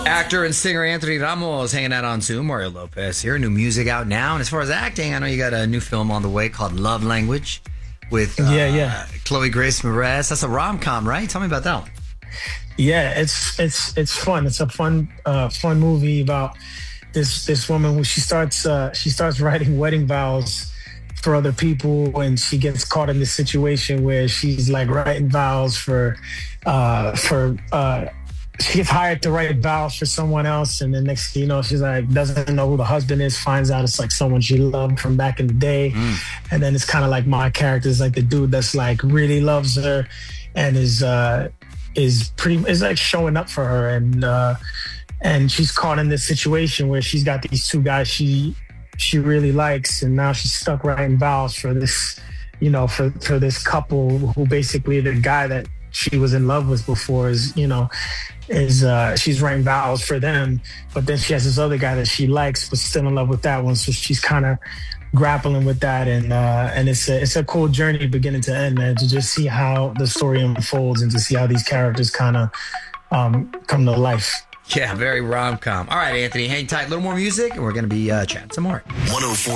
Actor and singer Anthony Ramos hanging out on Zoom. Mario Lopez here. New music out now. And as far as acting, I know you got a new film on the way called Love Language with Chloe Grace Moretz. That's a rom-com, right? Tell me about that one. Yeah, it's fun. It's a fun movie about this woman who she starts writing wedding vows for other people, and she gets caught in this situation where she's like writing vows for she gets hired to write vows for someone else, and then next thing you know, she's like doesn't know who the husband is, finds out it's like someone she loved from back in the day. And then it's kind of like my character is like the dude that's like really loves her and is like showing up for her, and she's caught in this situation where she's got these two guys she really likes, and now she's stuck writing vows for this, you know, for this couple who basically the guy that she was in love with before she's writing vows for them, but then she has this other guy that she likes but still in love with that one, so she's kind of grappling with that, and it's a cool journey beginning to end, man, to just see how the story unfolds and to see how these characters kind of come to life. Yeah, very rom-com. All right, Anthony, hang tight. A little more music, and we're going to be chatting some more. 104.